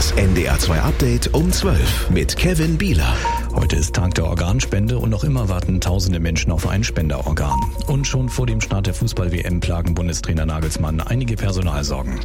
Das NDR 2 Update um 12 mit Kevin Bieler. Heute ist Tag der Organspende und noch immer warten tausende Menschen auf ein Spenderorgan. Und schon vor dem Start der Fußball-WM plagen Bundestrainer Nagelsmann einige Personalsorgen.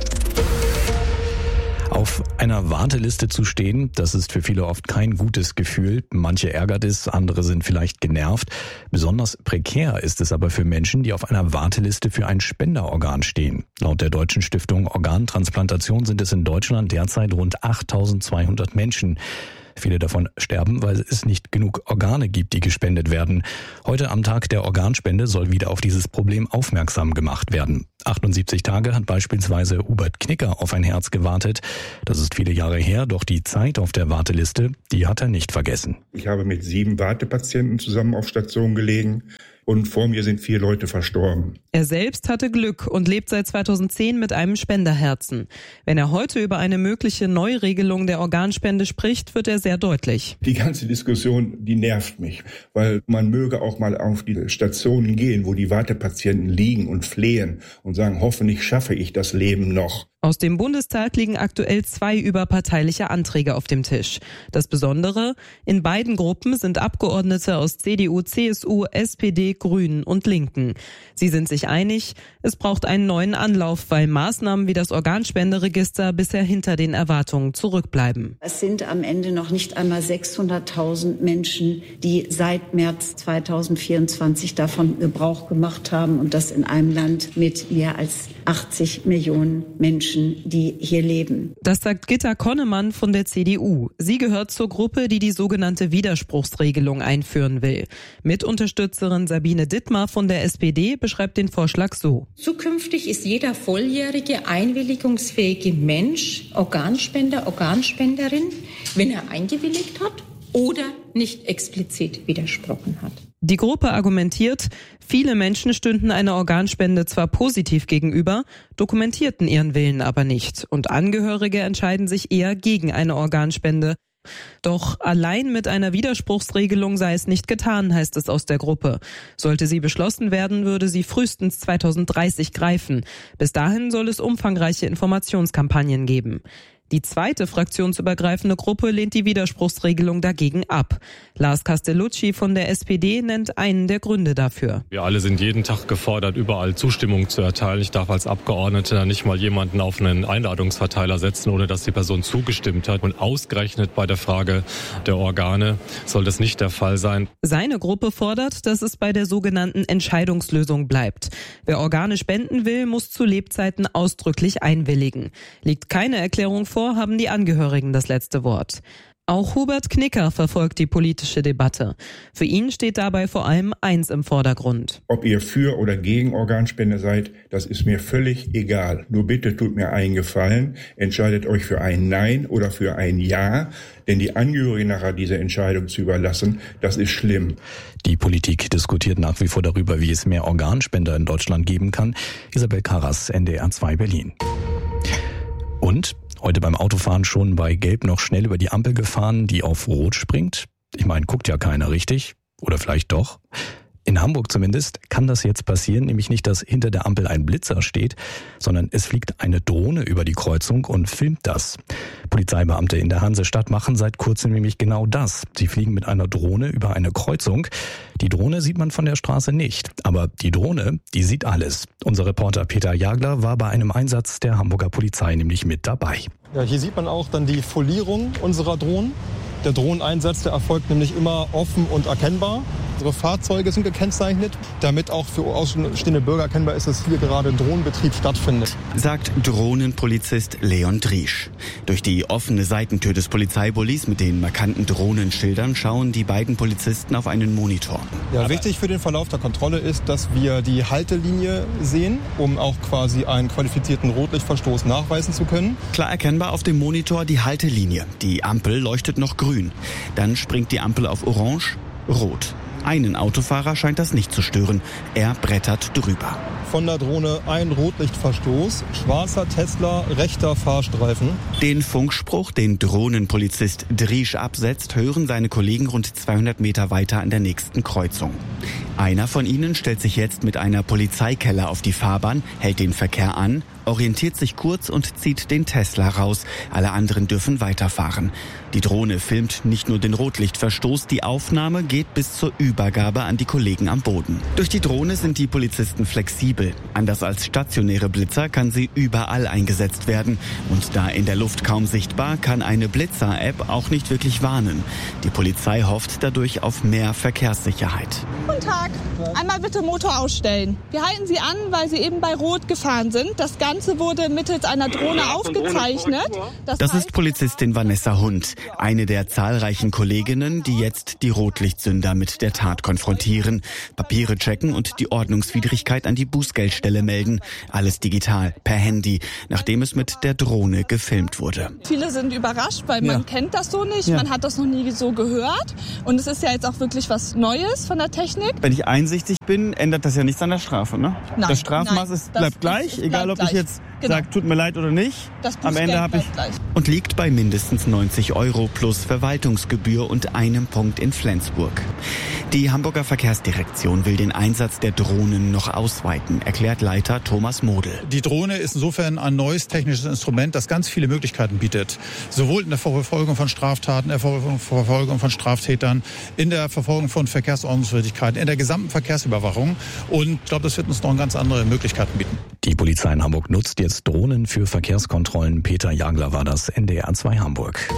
Auf einer Warteliste zu stehen, das ist für viele oft kein gutes Gefühl. Manche ärgert es, andere sind vielleicht genervt. Besonders prekär ist es aber für Menschen, die auf einer Warteliste für ein Spenderorgan stehen. Laut der Deutschen Stiftung Organtransplantation sind es in Deutschland derzeit rund 8.200 Menschen. Viele davon sterben, weil es nicht genug Organe gibt, die gespendet werden. Heute am Tag der Organspende soll wieder auf dieses Problem aufmerksam gemacht werden. 78 Tage hat beispielsweise Hubert Knicker auf ein Herz gewartet. Das ist viele Jahre her, doch die Zeit auf der Warteliste, die hat er nicht vergessen. Ich habe mit 7 Wartepatienten zusammen auf Station gelegen. Und vor mir sind 4 Leute verstorben. Er selbst hatte Glück und lebt seit 2010 mit einem Spenderherzen. Wenn er heute über eine mögliche Neuregelung der Organspende spricht, wird er sehr deutlich. Die ganze Diskussion, die nervt mich, weil man möge auch mal auf die Stationen gehen, wo die Wartepatienten liegen und flehen und sagen, hoffentlich schaffe ich das Leben noch. Aus dem Bundestag liegen aktuell 2 überparteiliche Anträge auf dem Tisch. Das Besondere, in beiden Gruppen sind Abgeordnete aus CDU, CSU, SPD, Grünen und Linken. Sie sind sich einig, es braucht einen neuen Anlauf, weil Maßnahmen wie das Organspenderegister bisher hinter den Erwartungen zurückbleiben. Es sind am Ende noch nicht einmal 600.000 Menschen, die seit März 2024 davon Gebrauch gemacht haben und das in einem Land mit mehr als 80 Millionen Menschen, die hier leben. Das sagt Gitta Konnemann von der CDU. Sie gehört zur Gruppe, die die sogenannte Widerspruchsregelung einführen will. Mitunterstützerin Sabine Dittmar von der SPD beschreibt den Vorschlag so. Zukünftig ist jeder volljährige, einwilligungsfähige Mensch Organspender, Organspenderin, wenn er eingewilligt hat oder nicht explizit widersprochen hat. Die Gruppe argumentiert, viele Menschen stünden einer Organspende zwar positiv gegenüber, dokumentierten ihren Willen aber nicht und Angehörige entscheiden sich eher gegen eine Organspende. Doch allein mit einer Widerspruchsregelung sei es nicht getan, heißt es aus der Gruppe. Sollte sie beschlossen werden, würde sie frühestens 2030 greifen. Bis dahin soll es umfangreiche Informationskampagnen geben. Die zweite fraktionsübergreifende Gruppe lehnt die Widerspruchsregelung dagegen ab. Lars Castellucci von der SPD nennt einen der Gründe dafür. Wir alle sind jeden Tag gefordert, überall Zustimmung zu erteilen. Ich darf als Abgeordneter nicht mal jemanden auf einen Einladungsverteiler setzen, ohne dass die Person zugestimmt hat. Und ausgerechnet bei der Frage der Organe soll das nicht der Fall sein. Seine Gruppe fordert, dass es bei der sogenannten Entscheidungslösung bleibt. Wer Organe spenden will, muss zu Lebzeiten ausdrücklich einwilligen. Liegt keine Erklärung vor, haben die Angehörigen das letzte Wort. Auch Hubert Knicker verfolgt die politische Debatte. Für ihn steht dabei vor allem eins im Vordergrund. Ob ihr für oder gegen Organspende seid, das ist mir völlig egal. Nur bitte tut mir einen Gefallen, entscheidet euch für ein Nein oder für ein Ja, denn die Angehörigen nachher diese Entscheidung zu überlassen, das ist schlimm. Die Politik diskutiert nach wie vor darüber, wie es mehr Organspender in Deutschland geben kann. Isabel Karras, NDR 2 Berlin. Und heute beim Autofahren schon bei Gelb noch schnell über die Ampel gefahren, die auf Rot springt? Ich meine, guckt ja keiner richtig. Oder vielleicht doch? In Hamburg zumindest kann das jetzt passieren, nämlich nicht, dass hinter der Ampel ein Blitzer steht, sondern es fliegt eine Drohne über die Kreuzung und filmt das. Polizeibeamte in der Hansestadt machen seit kurzem nämlich genau das. Sie fliegen mit einer Drohne über eine Kreuzung. Die Drohne sieht man von der Straße nicht, aber die Drohne, die sieht alles. Unser Reporter Peter Jagler war bei einem Einsatz der Hamburger Polizei nämlich mit dabei. Ja, hier sieht man auch dann die Folierung unserer Drohnen. Der Drohneneinsatz, der erfolgt nämlich immer offen und erkennbar. Unsere Fahrzeuge sind gekennzeichnet, damit auch für außenstehende Bürger erkennbar ist, dass hier gerade ein Drohnenbetrieb stattfindet. Sagt Drohnenpolizist Leon Driesch. Durch die offene Seitentür des Polizeibullis mit den markanten Drohnenschildern schauen die beiden Polizisten auf einen Monitor. Ja, wichtig für den Verlauf der Kontrolle ist, dass wir die Haltelinie sehen, um auch quasi einen qualifizierten Rotlichtverstoß nachweisen zu können. Klar erkennbar auf dem Monitor die Haltelinie. Die Ampel leuchtet noch grün. Dann springt die Ampel auf orange, rot. Einen Autofahrer scheint das nicht zu stören. Er brettert drüber. von der Drohne ein Rotlichtverstoß. Schwarzer Tesla, rechter Fahrstreifen. Den Funkspruch, den Drohnenpolizist Driesch absetzt, hören seine Kollegen rund 200 Meter weiter an der nächsten Kreuzung. Einer von ihnen stellt sich jetzt mit einer Polizeikelle auf die Fahrbahn, hält den Verkehr an, orientiert sich kurz und zieht den Tesla raus. Alle anderen dürfen weiterfahren. Die Drohne filmt nicht nur den Rotlichtverstoß, die Aufnahme geht bis zur Übergabe an die Kollegen am Boden. Durch die Drohne sind die Polizisten flexibel. Anders als stationäre Blitzer kann sie überall eingesetzt werden. Und da in der Luft kaum sichtbar, kann eine Blitzer-App auch nicht wirklich warnen. Die Polizei hofft dadurch auf mehr Verkehrssicherheit. Guten Tag. Einmal bitte Motor ausstellen. Wir halten Sie an, weil Sie eben bei Rot gefahren sind. Das Ganze wurde mittels einer Drohne aufgezeichnet. Das ist Polizistin Vanessa Hund, eine der zahlreichen Kolleginnen, die jetzt die Rotlichtsünder mit der Tat konfrontieren, Papiere checken und die Ordnungswidrigkeit an die Bußgeldstelle melden. Alles digital, per Handy, nachdem es mit der Drohne gefilmt wurde. Viele sind überrascht, weil man kennt das so nicht, man hat das noch nie so gehört. Und es ist ja jetzt auch wirklich was Neues von der Technik. Wenn ich einsichtig bin, ändert das ja nichts an der Strafe, ne? Nein, das Strafmaß bleibt gleich, egal ob ich jetzt sage, tut mir leid oder nicht. Am Ende habe ich gleich. Und liegt bei mindestens 90 € plus Verwaltungsgebühr und einem Punkt in Flensburg. Die Hamburger Verkehrsdirektion will den Einsatz der Drohnen noch ausweiten, erklärt Leiter Thomas Model. Die Drohne ist insofern ein neues technisches Instrument, das ganz viele Möglichkeiten bietet. Sowohl in der Verfolgung von Straftaten, in der Verfolgung von Straftätern, in der Verfolgung von Verkehrsordnungswidrigkeiten, in der gesamten Verkehrsüberwachung. Und ich glaube, das wird uns noch ganz andere Möglichkeiten bieten. Die Polizei in Hamburg nutzt jetzt Drohnen für Verkehrskontrollen. Peter Jagler war das, NDR 2 Hamburg.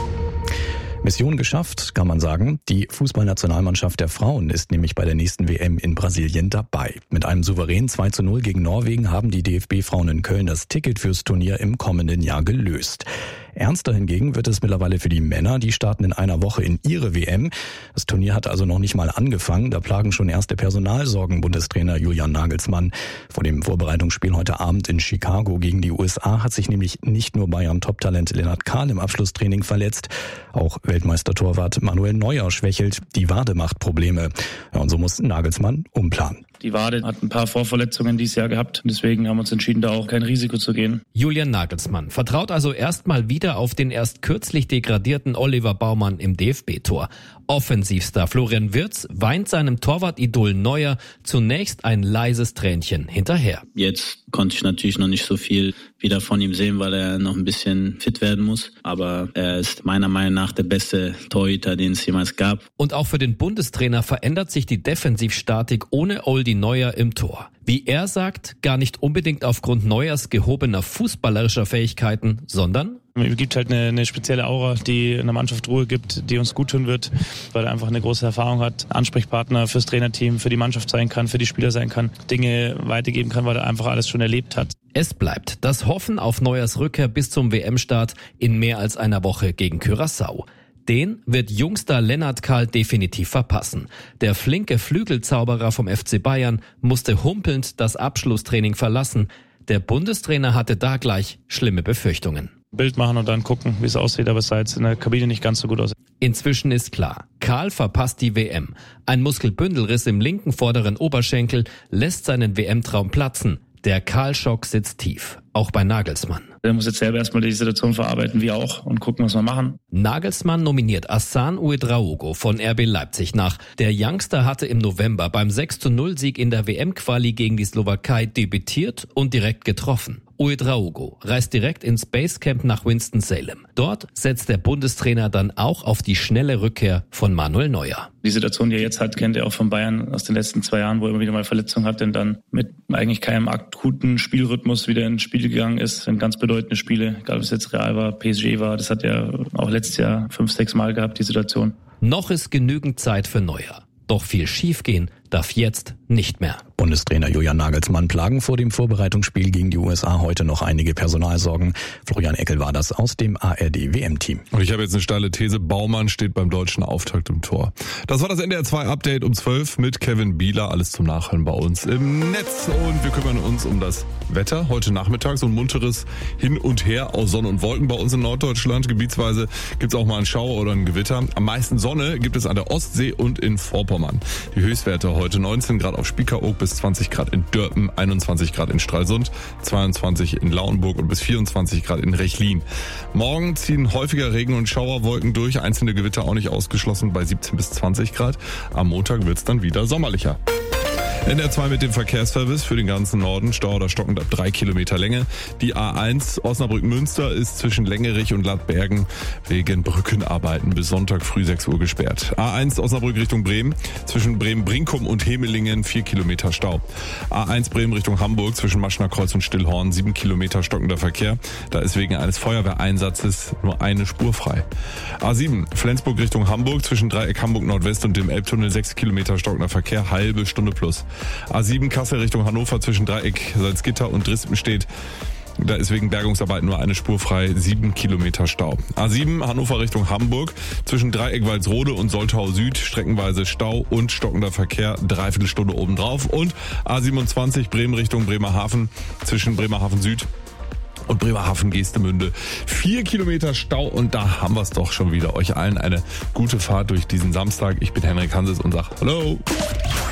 Mission geschafft, kann man sagen. Die Fußballnationalmannschaft der Frauen ist nämlich bei der nächsten WM in Brasilien dabei. Mit einem souveränen 2:0 gegen Norwegen haben die DFB-Frauen in Köln das Ticket fürs Turnier im kommenden Jahr gelöst. Ernster hingegen wird es mittlerweile für die Männer. Die starten in einer Woche in ihre WM. Das Turnier hat also noch nicht mal angefangen. Da plagen schon erste Personalsorgen Bundestrainer Julian Nagelsmann. Vor dem Vorbereitungsspiel heute Abend in Chicago gegen die USA hat sich nämlich nicht nur Bayern Top-Talent Lennart Kahl im Abschlusstraining verletzt. Auch Weltmeistertorwart Manuel Neuer schwächelt. Die Wade macht Probleme. Ja, und so muss Nagelsmann umplanen. Die Wade hat ein paar Vorverletzungen dieses Jahr gehabt. Deswegen haben wir uns entschieden, da auch kein Risiko zu gehen. Julian Nagelsmann vertraut also erstmal wieder auf den erst kürzlich degradierten Oliver Baumann im DFB-Tor. Offensivstar Florian Wirtz weint seinem Torwart-Idol Neuer zunächst ein leises Tränchen hinterher. Jetzt konnte ich natürlich noch nicht so viel wieder von ihm sehen, weil er noch ein bisschen fit werden muss. Aber er ist meiner Meinung nach der beste Torhüter, den es jemals gab. Und auch für den Bundestrainer verändert sich die Defensivstatik ohne Oldi Neuer im Tor. Wie er sagt, gar nicht unbedingt aufgrund Neuers gehobener fußballerischer Fähigkeiten, sondern Es gibt halt eine spezielle Aura, die in der Mannschaft Ruhe gibt, die uns gut tun wird, weil er einfach eine große Erfahrung hat, Ansprechpartner fürs Trainerteam, für die Mannschaft sein kann, für die Spieler sein kann, Dinge weitergeben kann, weil er einfach alles schon erlebt hat. Es bleibt das Hoffen auf Neuers Rückkehr bis zum WM-Start in mehr als einer Woche gegen Curaçao. Den wird Jungstar Lennart Kahl definitiv verpassen. Der flinke Flügelzauberer vom FC Bayern musste humpelnd das Abschlusstraining verlassen. Der Bundestrainer hatte da gleich schlimme Befürchtungen. Bild machen und dann gucken, wie es aussieht, aber es sah jetzt in der Kabine nicht ganz so gut aus. Inzwischen ist klar, Kahl verpasst die WM. Ein Muskelbündelriss im linken vorderen Oberschenkel lässt seinen WM-Traum platzen. Der Kahl-Schock sitzt tief, auch bei Nagelsmann. Er muss jetzt selber erstmal die Situation verarbeiten, wir auch, und gucken, was wir machen. Nagelsmann nominiert Hassan Ouedraogo von RB Leipzig nach. Der Youngster hatte im November beim 6:0-Sieg in der WM-Quali gegen die Slowakei debütiert und direkt getroffen. Ouedraogo reist direkt ins Basecamp nach Winston-Salem. Dort setzt der Bundestrainer dann auch auf die schnelle Rückkehr von Manuel Neuer. Die Situation, die er jetzt hat, kennt er auch von Bayern aus den letzten 2 Jahren, wo er immer wieder mal Verletzungen hatte und dann mit eigentlich keinem akuten Spielrhythmus wieder ins Spiel gegangen ist. Sind ganz bedeutende Spiele, egal ob es jetzt Real war, PSG war, das hat er auch letztes Jahr 5-6 Mal gehabt, die Situation. Noch ist genügend Zeit für Neuer. Doch viel schiefgehen darf jetzt nicht mehr. Bundestrainer Julian Nagelsmann plagen vor dem Vorbereitungsspiel gegen die USA heute noch einige Personalsorgen. Florian Eckel war das aus dem ARD-WM-Team. Und ich habe jetzt eine steile These. Baumann steht beim deutschen Auftakt im Tor. Das war das NDR 2 Update um 12 mit Kevin Bieler. Alles zum Nachhören bei uns im Netz. Und wir kümmern uns um das Wetter. Heute Nachmittag so ein munteres Hin und Her aus Sonne und Wolken bei uns in Norddeutschland. Gebietsweise gibt es auch mal einen Schauer oder ein Gewitter. Am meisten Sonne gibt es an der Ostsee und in Vorpommern. Die Höchstwerte heute 19 Grad auf Spiekeroog, bis 20 Grad in Dörpen, 21 Grad in Stralsund, 22 in Lauenburg und bis 24 Grad in Rechlin. Morgen ziehen häufiger Regen- und Schauerwolken durch, einzelne Gewitter auch nicht ausgeschlossen bei 17 bis 20 Grad. Am Montag wird's dann wieder sommerlicher. NR2 mit dem Verkehrsservice für den ganzen Norden, Stau oder stockend ab 3 Kilometer Länge. Die A1 Osnabrück-Münster ist zwischen Längerich und Ladbergen wegen Brückenarbeiten bis Sonntag früh 6 Uhr gesperrt. A1 Osnabrück Richtung Bremen, zwischen Bremen-Brinkum und Hemelingen 4 Kilometer Stau. A1 Bremen Richtung Hamburg, zwischen Maschner Kreuz und Stillhorn 7 Kilometer stockender Verkehr. Da ist wegen eines Feuerwehreinsatzes nur eine Spur frei. A7 Flensburg Richtung Hamburg, zwischen Dreieck Hamburg Nordwest und dem Elbtunnel 6 Kilometer stockender Verkehr, halbe Stunde plus. A7 Kassel Richtung Hannover, zwischen Dreieck Salzgitter und Drispenstedt. Da ist wegen Bergungsarbeiten nur eine Spur frei, 7 Kilometer Stau. A7 Hannover Richtung Hamburg, zwischen Dreieck Walsrode und Soltau Süd, streckenweise Stau und stockender Verkehr, dreiviertel Stunde obendrauf. Und A27 Bremen Richtung Bremerhaven, zwischen Bremerhaven Süd und Bremerhaven-Geestemünde 4 Kilometer Stau, und da haben wir es doch schon wieder. Euch allen eine gute Fahrt durch diesen Samstag. Ich bin Henrik Hanses und sag Hallo.